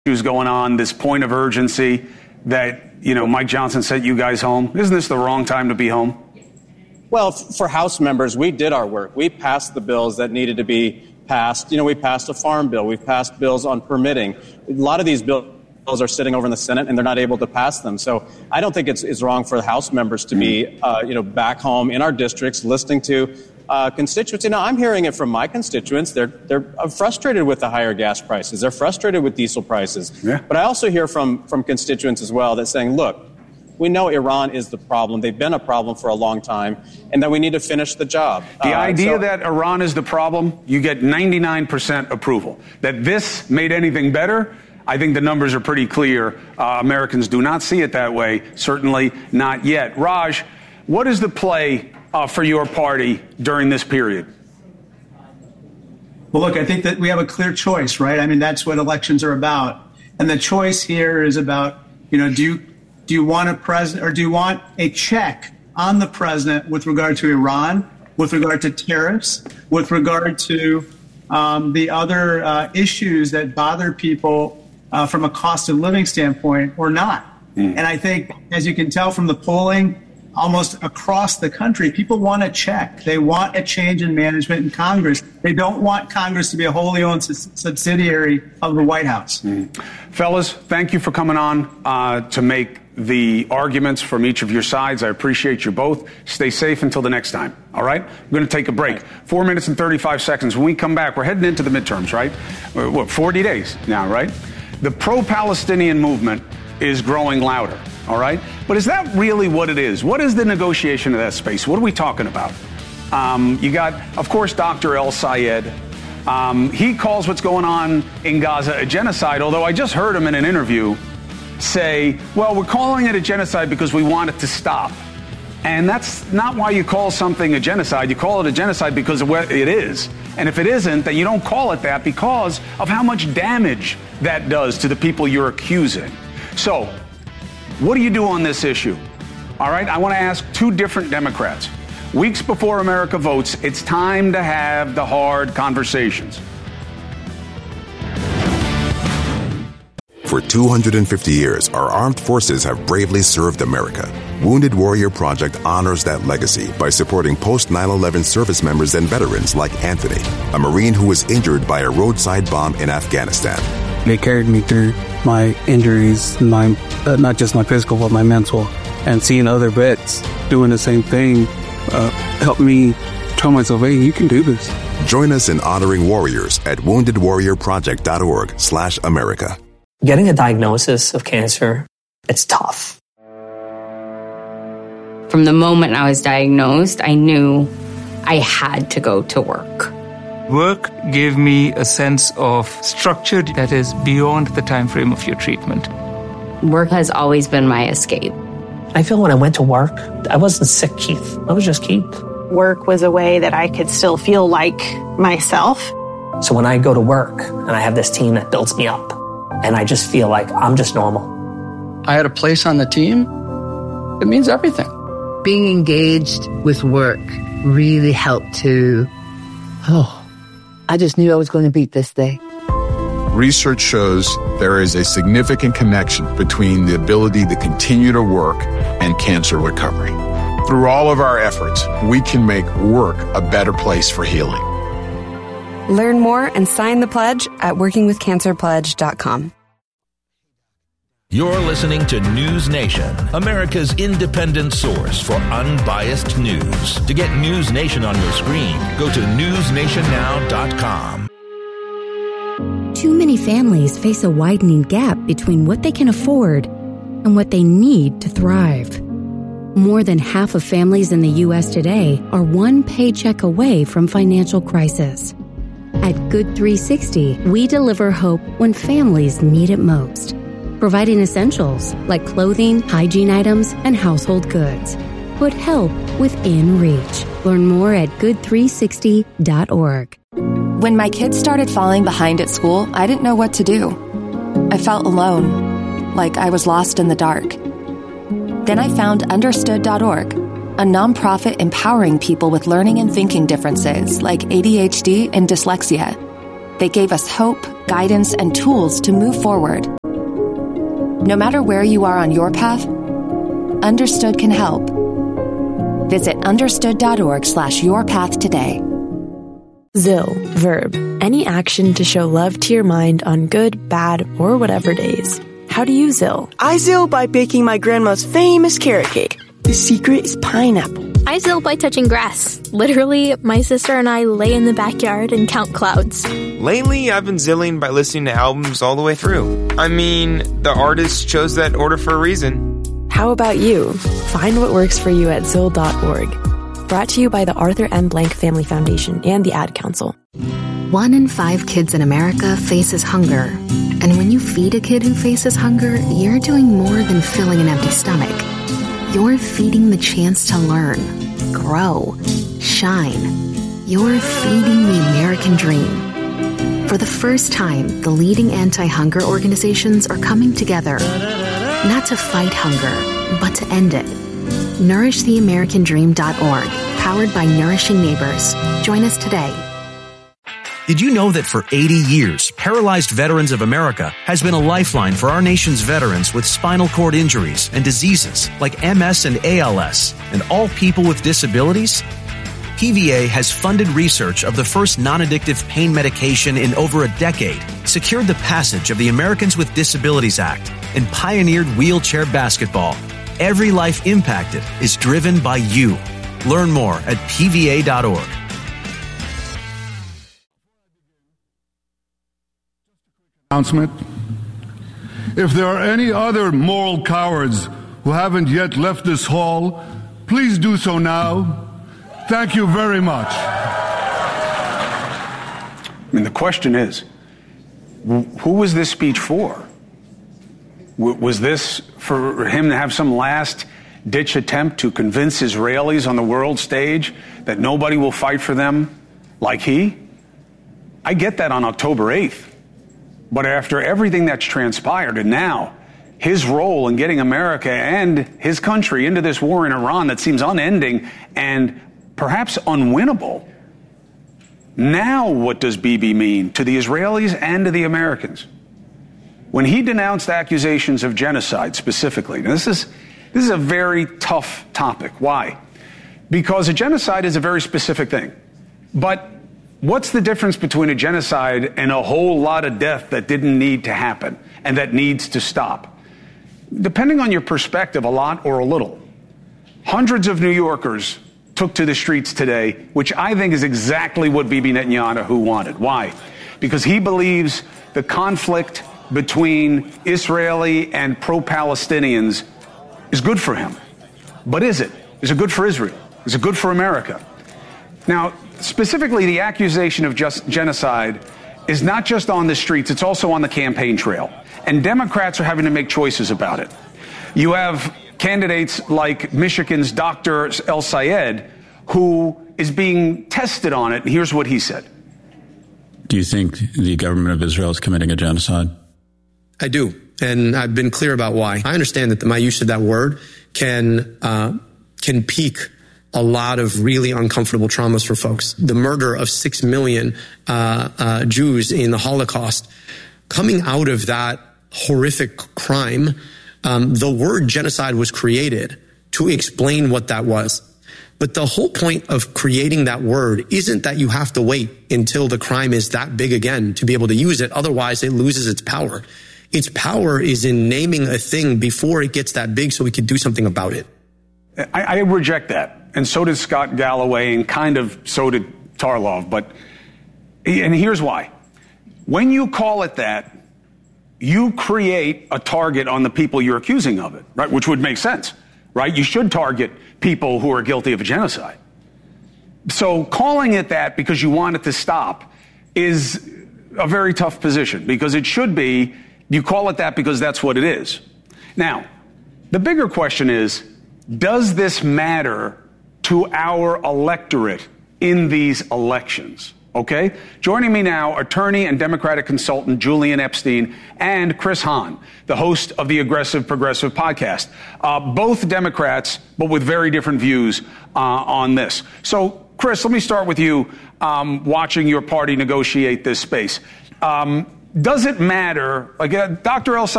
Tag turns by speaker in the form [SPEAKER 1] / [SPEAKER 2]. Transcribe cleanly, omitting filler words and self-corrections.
[SPEAKER 1] issues going on, this point of urgency that, Mike Johnson sent you guys home. Isn't this the wrong time to be home?
[SPEAKER 2] Well, for House members, we did our work. We passed the bills that needed to be passed. We passed a farm bill. We've passed bills on permitting. A lot of these bills are sitting over in the Senate, and they're not able to pass them. So I don't think it's wrong for the House members to be, back home in our districts listening to constituents. Now, I'm hearing it from my constituents. They're frustrated with the higher gas prices. They're frustrated with diesel prices.
[SPEAKER 1] Yeah.
[SPEAKER 2] But I also hear from constituents as well that's saying, look, we know Iran is the problem. They've been a problem for a long time, and that we need to finish the job.
[SPEAKER 1] The idea that Iran is the problem, you get 99% approval. That this made anything better, I think the numbers are pretty clear. Americans do not see it that way, certainly not yet. Raj, what is the play for your party during this period?
[SPEAKER 3] Well, look, I think that we have a clear choice, right? I mean, that's what elections are about. And the choice here is about, do you want a president, or do you want a check on the president with regard to Iran, with regard to tariffs, with regard to the other issues that bother people from a cost of living standpoint, or not? And I think, as you can tell from the polling, almost across the country, people want a check. They want a change in management in Congress. They don't want Congress to be a wholly owned subsidiary of the White House.
[SPEAKER 1] Fellas, thank you for coming on to make the arguments from each of your sides. I appreciate you both. Stay safe until the next time. All right? We're going to take a break. 4 minutes and 35 seconds. When we come back, we're heading into the midterms, right? 40 days now, right? The pro-Palestinian movement is growing louder. All right? But is that really what it is? What is the negotiation of that space? What are we talking about? You got, of course, Dr. El Sayed. He calls what's going on in Gaza a genocide, although I just heard him in an interview say, well, we're calling it a genocide because we want it to stop. And that's not why you call something a genocide. You call it a genocide because of what it is. And if it isn't, then you don't call it that because of how much damage that does to the people you're accusing. So, what do you do on this issue? All right, I want to ask two different Democrats. Weeks before America votes, it's time to have the hard conversations.
[SPEAKER 4] For 250 years, our armed forces have bravely served America. Wounded Warrior Project honors that legacy by supporting post-9/11 service members and veterans like Anthony, a Marine who was injured by a roadside bomb in Afghanistan.
[SPEAKER 5] They carried me through my injuries, not just my physical, but my mental. And seeing other vets doing the same thing helped me tell myself, hey, you can do this.
[SPEAKER 4] Join us in honoring warriors at woundedwarriorproject.org/America.
[SPEAKER 6] Getting a diagnosis of cancer, it's tough.
[SPEAKER 7] From the moment I was diagnosed, I knew I had to go to work.
[SPEAKER 8] Work gave me a sense of structure that is beyond the time frame of your treatment.
[SPEAKER 7] Work has always been my escape.
[SPEAKER 6] I feel when I went to work, I wasn't sick, Keith. I was just Keith.
[SPEAKER 9] Work was a way that I could still feel like myself.
[SPEAKER 6] So when I go to work and I have this team that builds me up, and I just feel like I'm just normal.
[SPEAKER 10] I had a place on the team. It means everything.
[SPEAKER 11] Being engaged with work really helped to, I just knew I was going to beat this day.
[SPEAKER 12] Research shows there is a significant connection between the ability to continue to work and cancer recovery. Through all of our efforts, we can make work a better place for healing.
[SPEAKER 13] Learn more and sign the pledge at workingwithcancerpledge.com.
[SPEAKER 14] You're listening to News Nation, America's independent source for unbiased news. To get News Nation on your screen, go to newsnationnow.com.
[SPEAKER 15] Too many families face a widening gap between what they can afford and what they need to thrive. More than half of families in the U.S. today are one paycheck away from financial crisis. At Good 360, we deliver hope when families need it most, providing essentials like clothing, hygiene items, and household goods. Put help within reach. Learn more at good360.org.
[SPEAKER 16] When my kids started falling behind at school, I didn't know what to do. I felt alone, like I was lost in the dark. Then I found Understood.org, a nonprofit empowering people with learning and thinking differences like ADHD and dyslexia. They gave us hope, guidance, and tools to move forward. No matter where you are on your path, Understood can help. Visit understood.org/yourpath today.
[SPEAKER 17] ZIL, verb, any action to show love to your mind on good, bad, or whatever days. How do you ZIL?
[SPEAKER 18] I ZIL by baking my grandma's famous carrot cake. The secret is pineapple.
[SPEAKER 19] I ZIL by touching grass. Literally, my sister and I lay in the backyard and count clouds.
[SPEAKER 20] Lately, I've been zilling by listening to albums all the way through. I mean, the artist chose that order for a reason.
[SPEAKER 17] How about you? Find what works for you at ZIL.org. Brought to you by the Arthur M. Blank Family Foundation and the Ad Council.
[SPEAKER 15] 1 in 5 kids in America faces hunger. And when you feed a kid who faces hunger, you're doing more than filling an empty stomach. You're feeding the chance to learn, grow, shine. You're feeding the American dream. For the first time, the leading anti-hunger organizations are coming together, not to fight hunger, but to end it. NourishTheAmericanDream.org, powered by Nourishing Neighbors. Join us today.
[SPEAKER 21] Did you know that for 80 years, Paralyzed Veterans of America has been a lifeline for our nation's veterans with spinal cord injuries and diseases like MS and ALS, and all people with disabilities? PVA has funded research of the first non-addictive pain medication in over a decade, secured the passage of the Americans with Disabilities Act, and pioneered wheelchair basketball. Every life impacted is driven by you. Learn more at PVA.org.
[SPEAKER 22] Announcement. If there are any other moral cowards who haven't yet left this hall, please do so now. Thank you very much.
[SPEAKER 1] I mean, the question is, who was this speech for? Was this for him to have some last-ditch attempt to convince Israelis on the world stage that nobody will fight for them like he? I get that on October 8th. But after everything that's transpired, and now his role in getting America and his country into this war in Iran that seems unending and perhaps unwinnable, now what does Bibi mean to the Israelis and to the Americans? When he denounced accusations of genocide specifically, now this is a very tough topic. Why? Because a genocide is a very specific thing. But what's the difference between a genocide and a whole lot of death that didn't need to happen and that needs to stop? Depending on your perspective, a lot or a little. Hundreds of New Yorkers took to the streets today, which I think is exactly what Bibi Netanyahu wanted. Why? Because he believes the conflict between Israeli and pro-Palestinians is good for him. But is it? Is it good for Israel? Is it good for America? Now, specifically, the accusation of genocide is not just on the streets, it's also on the campaign trail. And Democrats are having to make choices about it. You have candidates like Michigan's Dr. El Sayed, who is being tested on it. And here's what he said.
[SPEAKER 23] Do you think the government of Israel is committing a genocide?
[SPEAKER 24] I do. And I've been clear about why. I understand that my use of that word can pique a lot of really uncomfortable traumas for folks. The murder of 6 million Jews in the Holocaust. Coming out of that horrific crime, the word genocide was created to explain what that was. But the whole point of creating that word isn't that you have to wait until the crime is that big again to be able to use it. Otherwise, it loses its power. Its power is in naming a thing before it gets that big so we can do something about it.
[SPEAKER 1] I reject that. And so did Scott Galloway, and kind of so did Tarlov. And here's why. When you call it that, you create a target on the people you're accusing of it, right? Which would make sense, right? You should target people who are guilty of a genocide. So calling it that because you want it to stop is a very tough position, because it should be you call it that because that's what it is. Now, the bigger question is, does this matter to our electorate in these elections? Okay? Joining me now, attorney and Democratic consultant Julian Epstein and Chris Hahn, the host of the Aggressive Progressive podcast. Both Democrats, but with very different views on this. So, Chris, let me start with you, watching your party negotiate this space. Does it matter? Like Dr. El